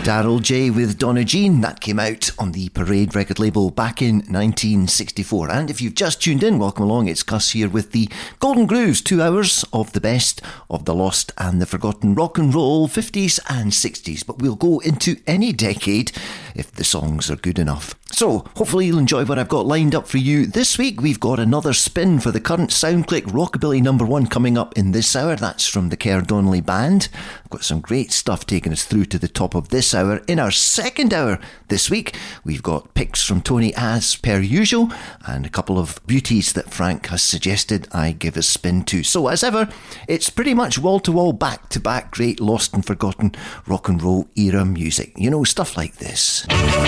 Darryl J with Donna Jean. That came out on the Parade record label back in 1964. And if you've just tuned in, welcome along. It's Gus here with the Golden Grooves, 2 hours of the best of the lost and the forgotten rock and roll 50s and 60s. But we'll go into any decade if the songs are good enough. So, hopefully you'll enjoy what I've got lined up for you this week. We've got another spin for the current SoundClick Rockabilly #1 coming up in this hour. That's from the Kerr Donnelly Band. I've got some great stuff taking us through to the top of this hour. In our second hour this week, we've got picks from Tony as per usual, and a couple of beauties that Frank has suggested I give a spin to. So, as ever, it's pretty much wall-to-wall, back-to-back great lost and forgotten rock and roll era music. You know, stuff like this.